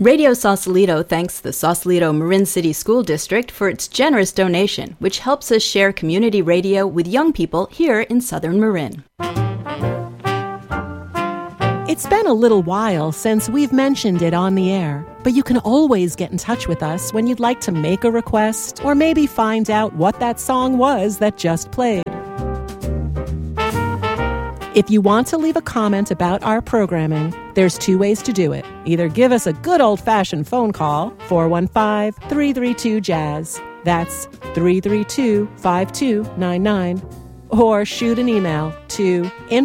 Radio Sausalito thanks the Sausalito Marin City School District for its generous donation, which helps us share community radio with young people here in Southern Marin. It's been a little while since we've mentioned it on the air, but you can always get in touch with us when you'd like to make a request or maybe find out what that song was that just played. If you want to leave a comment about our programming, there's two ways to do it. Either give us a good old-fashioned phone call, 415-332-JAZZ. That's 332-5299. Or shoot an email to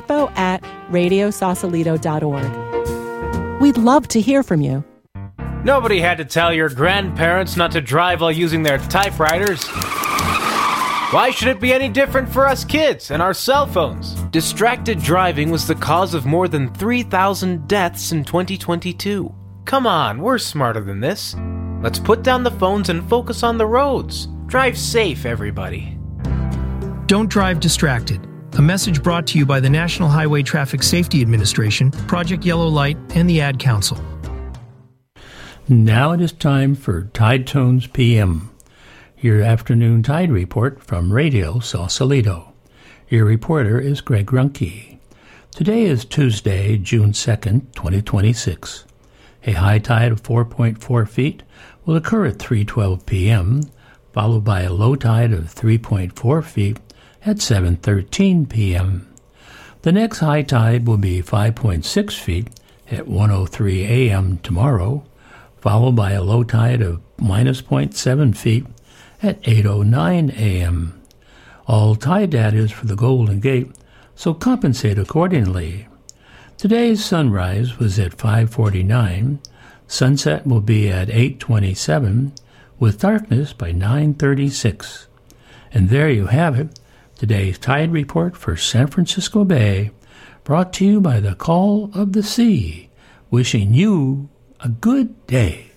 info@radiosausalito.org. We'd love to hear from you. Nobody had to tell your grandparents not to drive while using their typewriters. Why should it be any different for us kids and our cell phones? Distracted driving was the cause of more than 3,000 deaths in 2022. Come on, we're smarter than this. Let's put down the phones and focus on the roads. Drive safe, everybody. Don't drive distracted. A message brought to you by the National Highway Traffic Safety Administration, Project Yellow Light, and the Ad Council. Now it is time for Tide Tones PM, your afternoon tide report from Radio Sausalito. Your reporter is Greg Runke. Today is Tuesday, June 2nd, 2026. A high tide of 4.4 feet will occur at 3:12 p.m., followed by a low tide of 3.4 feet at 7:13 p.m. The next high tide will be 5.6 feet at 1:03 a.m. tomorrow, followed by a low tide of minus 0.7 feet at 8:09 a.m. All tide data is for the Golden Gate, so compensate accordingly. Today's sunrise was at 5:49. Sunset will be at 8:27, with darkness by 9:36. And there you have it, today's tide report for San Francisco Bay, brought to you by the Call of the Sea, wishing you a good day.